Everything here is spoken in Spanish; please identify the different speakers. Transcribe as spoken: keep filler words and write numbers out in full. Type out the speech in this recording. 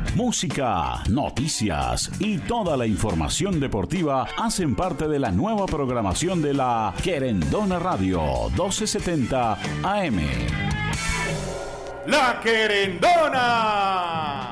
Speaker 1: música, noticias y toda la información deportiva hacen parte de la nueva programación de la Querendona Radio doce setenta A M.
Speaker 2: La Querendona.